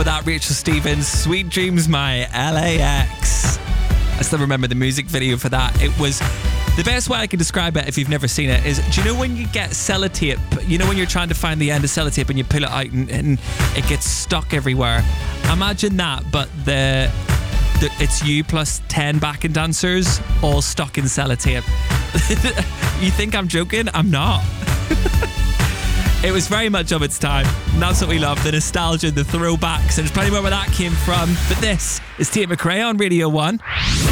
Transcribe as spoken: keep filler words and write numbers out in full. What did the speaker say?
That Rachel Stevens, Sweet Dreams, My L A X. I still remember the music video for that. It was the best way I can describe it if you've never seen it is, do you know when you get sellotape, you know when you're trying to find the end of sellotape and you pull it out and, and it gets stuck everywhere? Imagine that, but the, the it's you plus ten backing dancers all stuck in sellotape. You think I'm joking? I'm not. It was very much of its time. And that's what we love, the nostalgia, the throwbacks, and there's plenty more where that came from. But this is Tate McRae on Radio one.